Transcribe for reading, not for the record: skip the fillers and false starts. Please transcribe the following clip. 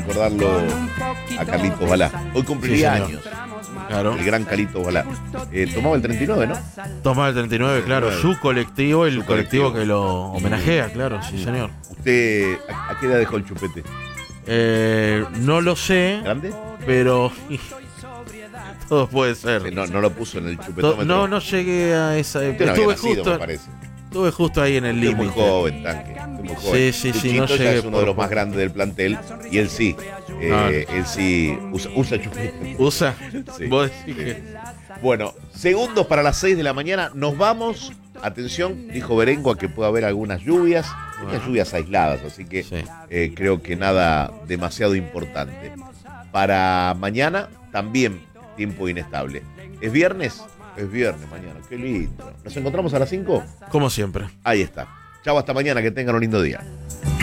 recordarlo a Carlitos Balá. Hoy cumpliría años. Claro. El gran Carlitos Balá. Tomaba el 39, ¿no? Tomaba el 39, claro. Su colectivo, el Su colectivo colectivo que lo homenajea, claro, sí, señor. ¿Usted a qué edad dejó el chupete? No lo sé, ¿Grande? pero todo puede ser. Sí, no lo puso en el chupetómetro. No llegué a esa. Usted no había nacido, me parece. Estuve justo ahí en el Usted es muy límite. joven, Tanque. Muy joven. Sí, Luchito no ya llegué es uno de los más grandes del plantel. Y él sí. Él sí usa chupete. ¿Usa? Sí, Vos decís sí. que... Bueno, segundos para las 6 de la mañana. Nos vamos. Atención, dijo Berengo, a que pueda haber algunas lluvias. Unas lluvias aisladas, así que Sí. creo que nada demasiado importante. Para mañana también tiempo inestable. ¿Es viernes? Es viernes mañana, qué lindo. ¿Nos encontramos a las 5? Como siempre. Ahí está. Chau, hasta mañana, que tengan un lindo día.